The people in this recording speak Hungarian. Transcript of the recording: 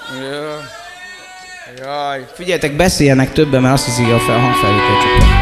Jaj. Figyeljetek, beszéljenek többen, mert azt hiszik, a hangfelvétel csak.